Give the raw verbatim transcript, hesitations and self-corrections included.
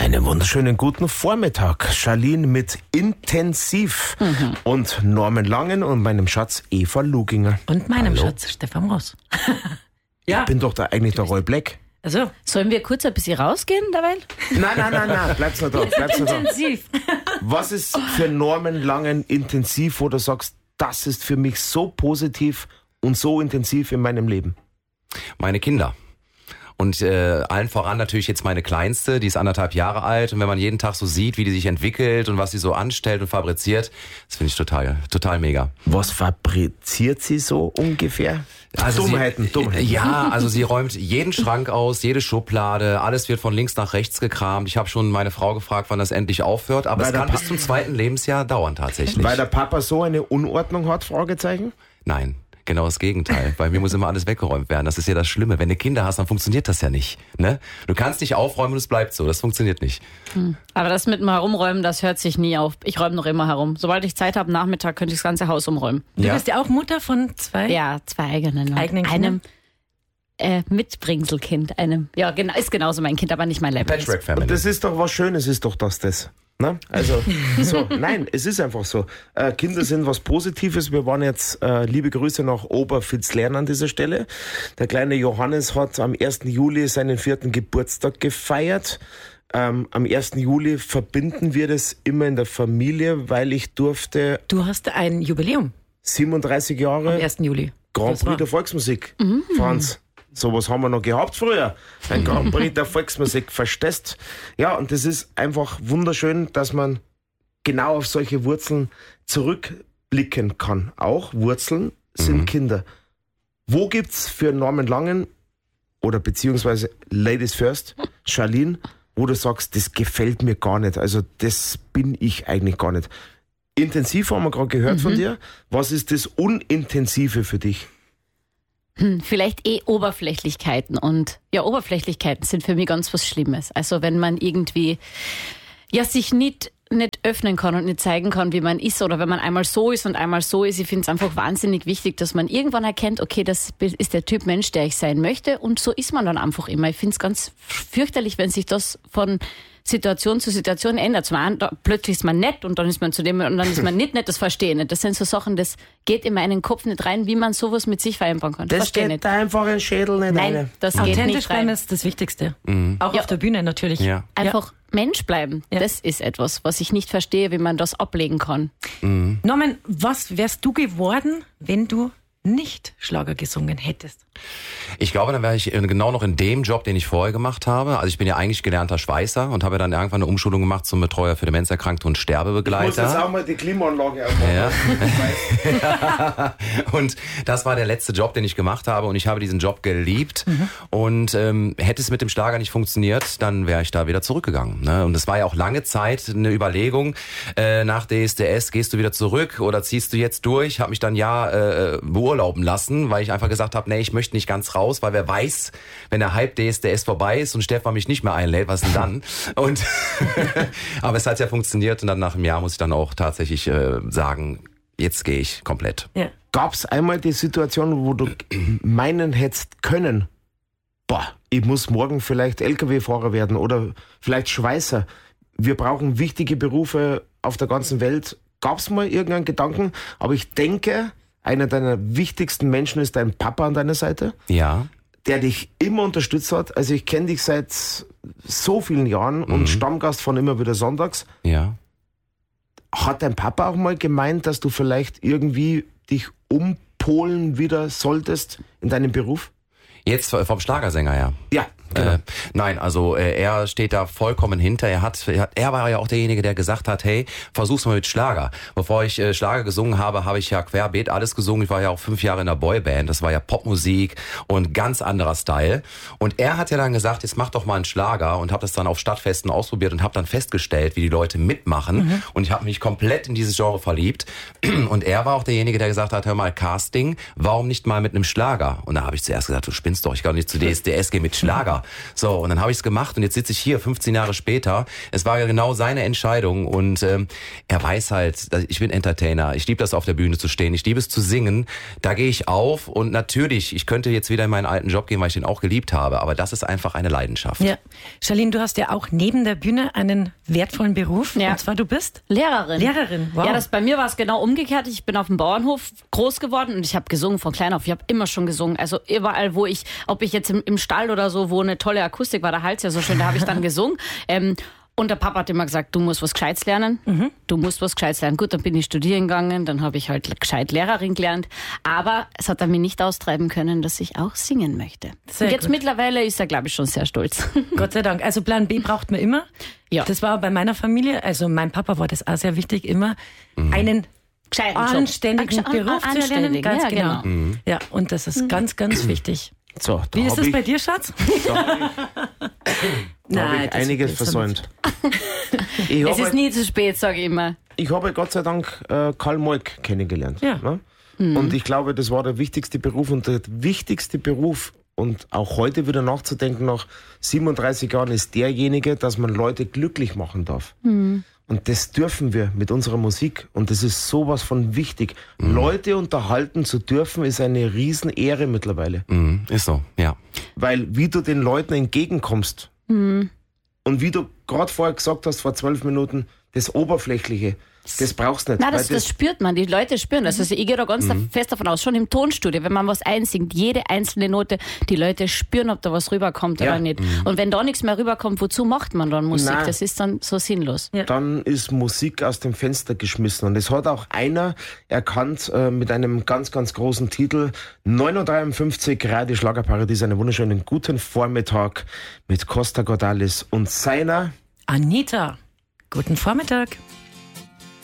Einen wunderschönen guten Vormittag. Charlene mit Intensiv mhm. und Norman Langen und meinem Schatz Eva Luginger. Und meinem Hallo. Schatz Stefan Ross. Ja. Ich bin doch da eigentlich der Roy Black. Also, sollen wir kurz ein bisschen rausgehen dabei? Nein, nein, nein, nein, bleib's noch da. Bleib's noch da. Intensiv. Was ist für Norman Langen intensiv, wo du sagst, das ist für mich so positiv und so intensiv in meinem Leben? Meine Kinder. Und äh, allen voran natürlich jetzt meine Kleinste, die ist anderthalb Jahre alt. Und wenn man jeden Tag so sieht, wie die sich entwickelt und was sie so anstellt und fabriziert, das finde ich total, total mega. Was fabriziert sie so ungefähr? Also Dummheiten, sie, Dummheiten. Ja, also sie räumt jeden Schrank aus, jede Schublade, alles wird von links nach rechts gekramt. Ich habe schon meine Frau gefragt, wann das endlich aufhört, aber Weil es kann Pa- bis zum zweiten Lebensjahr dauern tatsächlich. Weil der Papa so eine Unordnung hat, Fragezeichen? Nein. Genau das Gegenteil. Bei mir muss immer alles weggeräumt werden. Das ist ja das Schlimme. Wenn du Kinder hast, dann funktioniert das ja nicht. Ne? Du kannst nicht aufräumen und es bleibt so. Das funktioniert nicht. Hm. Aber das mit dem Herumräumen, das hört sich nie auf. Ich räume noch immer herum. Sobald ich Zeit habe, Nachmittag, könnte ich das ganze Haus umräumen. Du Ja? bist ja auch Mutter von zwei? Ja, zwei eigenen. Eigenen Einem äh, Mitbringselkind. Einem, ja, genau, ist genauso mein Kind, aber nicht mein Leibniz. Patchwork Family. Das ist doch was Schönes, ist doch das das. Ne? Also, so, nein, es ist einfach so. Äh, Kinder sind was Positives. Wir waren jetzt, äh, liebe Grüße nach Obervitzlern an dieser Stelle. Der kleine Johannes hat am ersten Juli seinen vierten Geburtstag gefeiert. Ähm, am ersten Juli verbinden wir das immer in der Familie, weil ich durfte Du hast ein Jubiläum siebenunddreißig am Jahre ersten Juli. Grand Das war- Prix der Volksmusik, Franz. Sowas haben wir noch gehabt früher. Ein Grand Prix der Volksmusik, verstehst? Ja, und das ist einfach wunderschön, dass man genau auf solche Wurzeln zurückblicken kann. Auch Wurzeln sind Mhm. Kinder. Wo gibt's für Norman Langen oder beziehungsweise Ladies First, Charlene, wo du sagst, das gefällt mir gar nicht, also das bin ich eigentlich gar nicht. Intensiv haben wir gerade gehört von dir. Was ist das Unintensive für dich? Hm, vielleicht eh Oberflächlichkeiten. Und ja, Oberflächlichkeiten sind für mich ganz was Schlimmes. Also wenn man irgendwie ja sich nicht, nicht öffnen kann und nicht zeigen kann, wie man ist, oder wenn man einmal so ist und einmal so ist. Ich finde es einfach wahnsinnig wichtig, dass man irgendwann erkennt, okay, das ist der Typ Mensch, der ich sein möchte, und so ist man dann einfach immer. Ich finde es ganz fürchterlich, wenn sich das von Situation zu Situation ändert. Zum einen, da, plötzlich ist man nett und dann ist man zu dem und dann ist man nicht nett, das verstehe ich nicht. Das sind so Sachen, das geht in meinen Kopf nicht rein, wie man sowas mit sich vereinbaren kann. Das verstehe ich geht nicht. da einfach in den Schädel nicht Nein, rein. das geht Authentisch nicht bleiben rein. ist das Wichtigste. Auch Ja. auf der Bühne natürlich. Ja. Einfach Mensch bleiben. Ja. Das ist etwas, was ich nicht verstehe, wie man das ablegen kann. Norman, was wärst du geworden, wenn du nicht Schlager gesungen hättest? Ich glaube, dann wäre ich genau noch in dem Job, den ich vorher gemacht habe. Also ich bin ja eigentlich gelernter Schweißer und habe dann irgendwann eine Umschulung gemacht zum Betreuer für Demenzerkrankte und Ich muss jetzt Sterbebegleiter. auch mal die Klimaanlage aufmachen. Ja. Und das war der letzte Job, den ich gemacht habe, und ich habe diesen Job geliebt. Und ähm, hätte es mit dem Schlager nicht funktioniert, dann wäre ich da wieder zurückgegangen. Ne? Und es war ja auch lange Zeit eine Überlegung, äh, nach D S D S, gehst du wieder zurück oder ziehst du jetzt durch? Habe mich dann ja äh, beurlauben lassen, weil ich einfach gesagt habe, nee, ich möchte nicht ganz raus, weil wer weiß, wenn der Hype D S D S vorbei ist und Stefan mich nicht mehr einlädt, was denn dann? Und aber es hat ja funktioniert, und dann nach einem Jahr muss ich dann auch tatsächlich äh, sagen, jetzt gehe ich komplett. Ja. Gab's einmal die Situation, wo du meinen hättest können, boah, ich muss morgen vielleicht L K W-Fahrer werden oder vielleicht Schweißer. Wir brauchen wichtige Berufe auf der ganzen Welt. Gab's mal irgendeinen Gedanken? Aber ich denke, einer deiner wichtigsten Menschen ist dein Papa an deiner Seite, Ja. der dich immer unterstützt hat. Also ich kenne dich seit so vielen Jahren und Stammgast von Immer wieder Sonntags. Ja. Hat dein Papa auch mal gemeint, dass du vielleicht irgendwie dich umpolen wieder solltest in deinem Beruf? Jetzt vom Schlagersänger, ja. Ja, genau. Äh, nein, also äh, er steht da vollkommen hinter. Er hat, er hat, er war ja auch derjenige, der gesagt hat, hey, versuch's mal mit Schlager. Bevor ich äh, Schlager gesungen habe, habe ich ja querbeet alles gesungen. Ich war ja auch fünf Jahre in der Boyband. Das war ja Popmusik und ganz anderer Style. Und er hat ja dann gesagt, jetzt mach doch mal einen Schlager, und habe das dann auf Stadtfesten ausprobiert und habe dann festgestellt, wie die Leute mitmachen. Mhm. Und ich habe mich komplett in dieses Genre verliebt. Und er war auch derjenige, der gesagt hat, hör mal, Casting, warum nicht mal mit einem Schlager? Und da habe ich zuerst gesagt, du spinnst doch, ich kann nicht zu D S D S gehen mit Schlager. So, und dann habe ich es gemacht und jetzt sitze ich hier fünfzehn Jahre später. Es war ja genau seine Entscheidung und ähm, er weiß halt, dass ich bin Entertainer. Ich liebe das, auf der Bühne zu stehen. Ich liebe es zu singen. Da gehe ich auf und natürlich, ich könnte jetzt wieder in meinen alten Job gehen, weil ich den auch geliebt habe, aber das ist einfach eine Leidenschaft. Ja. Charlene, du hast ja auch neben der Bühne einen wertvollen Beruf. Ja. Und zwar, du bist Lehrerin. Lehrerin. Wow. Ja, das bei mir war es genau umgekehrt. Ich bin auf dem Bauernhof groß geworden und ich habe gesungen von klein auf. Ich habe immer schon gesungen. Also überall, wo ich, ob ich jetzt im, im Stall oder so, wo eine tolle Akustik war, der Hals ja so schön, da habe ich dann gesungen. Ähm, und der Papa hat immer gesagt, du musst was Gescheites lernen. Mhm. Du musst was Gescheites lernen. Gut, dann bin ich studieren gegangen, dann habe ich halt gescheit Lehrerin gelernt. Aber es hat er mir nicht austreiben können, dass ich auch singen möchte. Sehr und jetzt gut. Mittlerweile ist er, glaube ich, schon sehr stolz. Gott sei Dank. Also Plan B braucht man immer. Ja. Das war bei meiner Familie, also mein Papa war das auch sehr wichtig, immer Mhm. einen Gescheiten Job. anständigen An- Beruf zu lernen. anständig, Ganz ja, genau. genau. Mhm. Ja, und das ist ganz, ganz wichtig. So, da Wie ist hab das ich, bei dir, Schatz? Da habe ich, da hab ich das einiges ist versäumt. Ich Es ist habe, nie zu spät, sage ich immer. ich habe Gott sei Dank äh, Karl Moik kennengelernt. Ja. Ne? Und ich glaube, das war der wichtigste Beruf und der wichtigste Beruf und auch heute wieder nachzudenken, nach siebenunddreißig Jahren ist derjenige, dass man Leute glücklich machen darf. Und das dürfen wir mit unserer Musik und das ist sowas von wichtig. Leute unterhalten zu dürfen, ist eine Riesenehre mittlerweile. Mhm, ist so, ja. Weil wie du den Leuten entgegenkommst und wie du gerade vorher gesagt hast, vor zwölf Minuten, das Oberflächliche, das brauchst du nicht. Nein, das, weil das spürt man, die Leute spüren das. Also ich gehe da ganz fest davon aus, schon im Tonstudio, wenn man was einsingt, jede einzelne Note, die Leute spüren, ob da was rüberkommt Ja. oder nicht. Und wenn da nichts mehr rüberkommt, wozu macht man dann Musik? Nein. Das ist dann so sinnlos. Ja. dann ist Musik aus dem Fenster geschmissen. Und es hat auch einer erkannt äh, mit einem ganz, ganz großen Titel. neun Uhr dreiundfünfzig, Radio Schlagerparadies, einen wunderschönen guten Vormittag mit Costa Cordalis und seiner Anita, guten Vormittag.